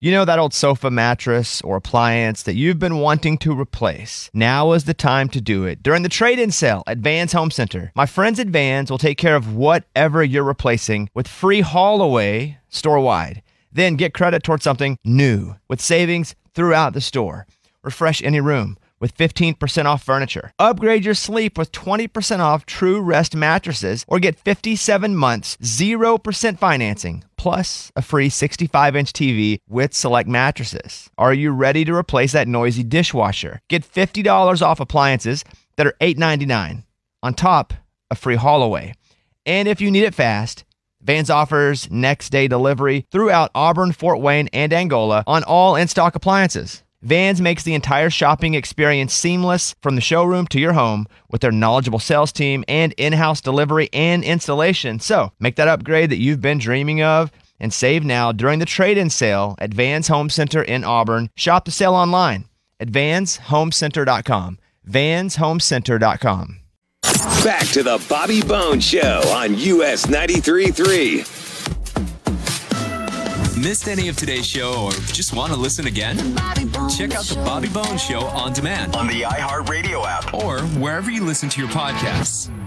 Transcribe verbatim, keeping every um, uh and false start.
You know that old sofa mattress or appliance that you've been wanting to replace? Now is the time to do it during the trade-in sale at Vans Home Center. My friends at Vans will take care of whatever you're replacing with free haul away store-wide. Then get credit towards something new with savings throughout the store. Refresh any room with fifteen percent off furniture. Upgrade your sleep with twenty percent off True Rest mattresses or get fifty-seven months, zero percent financing, plus a free sixty-five inch T V with select mattresses. Are you ready to replace that noisy dishwasher? Get fifty dollars off appliances that are eight ninety-nine. On top, a free haul away. And if you need it fast, Vans offers next day delivery throughout Auburn, Fort Wayne, and Angola on all in-stock appliances. Vans makes the entire shopping experience seamless from the showroom to your home with their knowledgeable sales team and in-house delivery and installation. So make that upgrade that you've been dreaming of and save now during the trade-in sale at Vans Home Center in Auburn. Shop the sale online at vans home center dot com. vans home center dot com. Back to the Bobby Bones Show on U S ninety-three point three. Missed any of today's show or just want to listen again? Check out the Bobby Bones Show on demand On the iHeartRadio app. or wherever you listen to your podcasts.